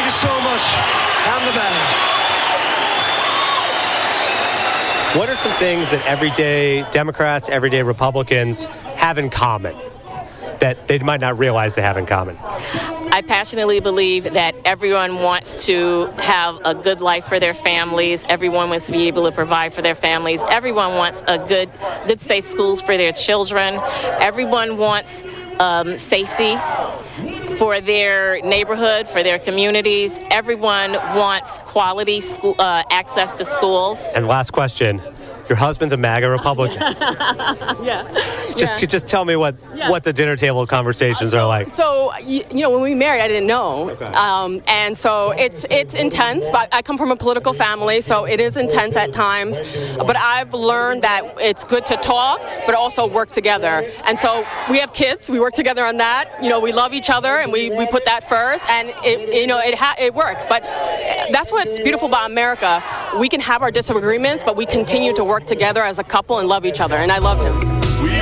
you so much. And the band. What are some things that everyday Democrats, everyday Republicans have in common that they might not realize they have in common? I passionately believe that everyone wants to have a good life for their families. Everyone wants to be able to provide for their families. Everyone wants a good, safe schools for their children. Everyone wants safety for their neighborhood, for their communities. Everyone wants quality school access to schools. And last question. Your husband's a MAGA Republican. Yeah. Just tell me what the dinner table conversations are like. So, when we married, I didn't know. Okay. And so it's intense, but I come from a political family, so it is intense at times. But I've learned that it's good to talk, but also work together. And so we have kids. We work together on that. We love each other, and we put that first, and it works. But that's what's beautiful about America. We can have our disagreements, but we continue to work together as a couple and love each other, and I love him.